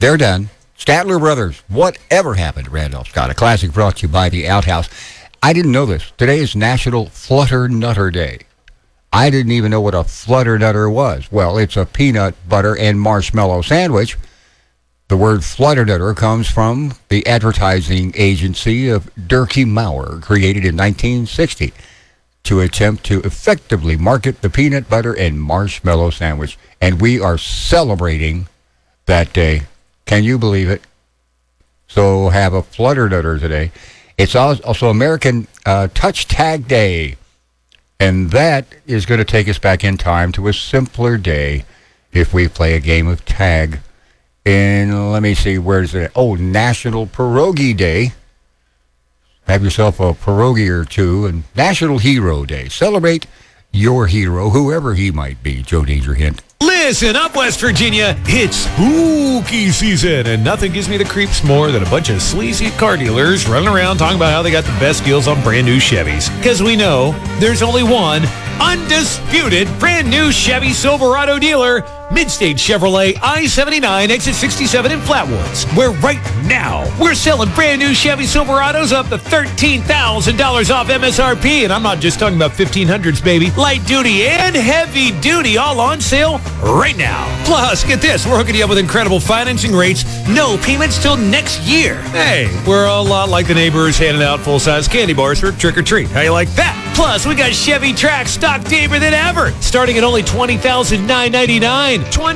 They're done. Statler Brothers, Whatever Happened to Randolph Scott, a classic brought to you by the Outhouse. I didn't know this. Today is National Flutter Nutter Day. I didn't even know what a flutter nutter was. Well, it's a peanut butter and marshmallow sandwich. The word flutter nutter comes from the advertising agency of Durkee Maurer, created in 1960 to attempt to effectively market the peanut butter and marshmallow sandwich. And we are celebrating that day. Can you believe it? So have a flutter nutter today. It's also American Touch Tag Day. And that is going to take us back in time to a simpler day if we play a game of tag. And let me see, where's it? Oh, National Pierogi Day. Have yourself a pierogi or two. And National Hero Day. Celebrate your hero, whoever he might be. Joe Danger Hint. Listen up, West Virginia. It's spooky season, and nothing gives me the creeps more than a bunch of sleazy car dealers running around talking about how they got the best deals on brand new Chevys. Because we know there's only one undisputed brand new Chevy Silverado dealer, Midstate Chevrolet I-79 exit 67 in Flatwoods, where right now we're selling brand new Chevy Silverados up to $13,000 off MSRP, and I'm not just talking about 1500s, baby. Light duty and heavy duty all on sale right now. Plus, get this, we're hooking you up with incredible financing rates, no payments till next year. Hey, we're a lot like the neighbors handing out full-size candy bars for trick-or-treat. How you like that? Plus, we got Chevy Trax stock deeper than ever, starting at only $20,999.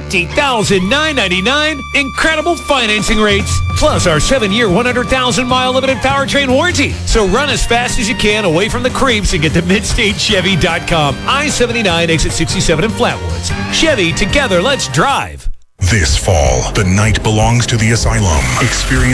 $20,999. Incredible financing rates. Plus, our 7-year, 100,000-mile limited powertrain warranty. So run as fast as you can away from the creeps and get to MidstateChevy.com. I-79 exit 67 in Flatwoods. Chevy, together, let's drive. This fall, the night belongs to the Asylum. Experience